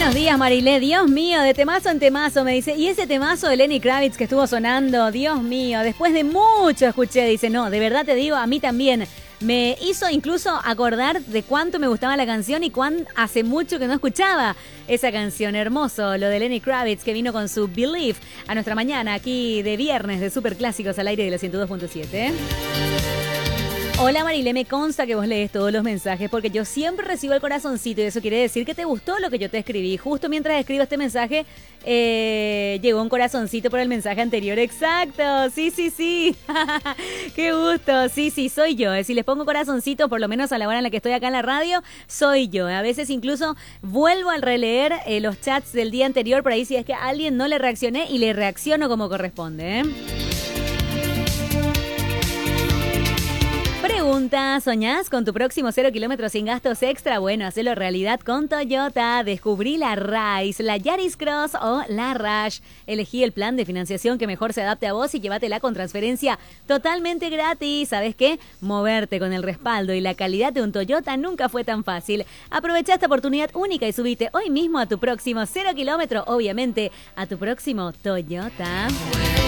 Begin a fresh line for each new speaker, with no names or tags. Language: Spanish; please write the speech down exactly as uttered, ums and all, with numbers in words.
Buenos días, Marilé. Dios mío, de temazo en temazo, me dice. Y ese temazo de Lenny Kravitz que estuvo sonando, Dios mío, después de mucho escuché, dice, no, de verdad te digo, a mí también. Me hizo incluso acordar de cuánto me gustaba la canción y cuán hace mucho que no escuchaba esa canción. Hermoso, lo de Lenny Kravitz que vino con su Believe a nuestra mañana aquí de viernes de Super Clásicos al aire de la ciento dos punto siete. Hola Marilé, me consta que vos lees todos los mensajes porque yo siempre recibo el corazoncito y eso quiere decir que te gustó lo que yo te escribí. Justo mientras escribo este mensaje, eh, llegó un corazoncito por el mensaje anterior. Exacto, sí, sí, sí. Qué gusto, sí, sí, soy yo. Si les pongo corazoncito, por lo menos a la hora en la que estoy acá en la radio, soy yo. A veces incluso vuelvo a releer eh, los chats del día anterior por ahí si es que a alguien no le reaccioné y le reacciono como corresponde, ¿eh? Pregunta, ¿soñás con tu próximo cero kilómetros sin gastos extra? Bueno, hacelo realidad con Toyota. Descubrí la Rise, la Yaris Cross o la Rush. Elegí el plan de financiación que mejor se adapte a vos y llévatela con transferencia totalmente gratis. ¿Sabes qué? Moverte con el respaldo y la calidad de un Toyota nunca fue tan fácil. Aprovecha esta oportunidad única y subite hoy mismo a tu próximo cero kilómetro, obviamente, a tu próximo Toyota.